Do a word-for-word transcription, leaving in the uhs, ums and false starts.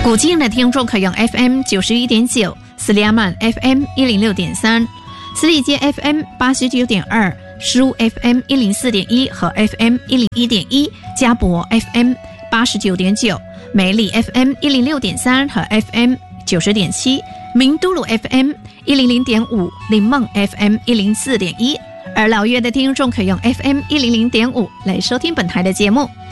古今的听众可用 F M 九十一点九、斯里亚曼 F M 一零六点三、斯里街 F M 八十九点二、书 F M 一零四点一和 F M 一零一点一、嘉博 F M 八十九点九、美丽 F M 一零六点三和 F M 九十点七、明都鲁 F M 一零零点五、林梦 F M 一零四点一。而老约的听众可用 F M 一零零点五来收听本台的节目。